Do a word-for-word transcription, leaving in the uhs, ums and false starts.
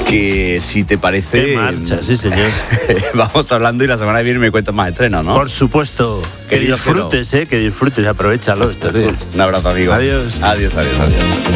que si te parece... ¡Qué marcha, sí señor! Vamos hablando y la semana que viene me cuentas más estrenos, ¿no? Por supuesto. Que Querido disfrutes, Jero. eh, que disfrutes, aprovechalo estos días. Un abrazo, amigo. Adiós. Adiós, adiós, adiós.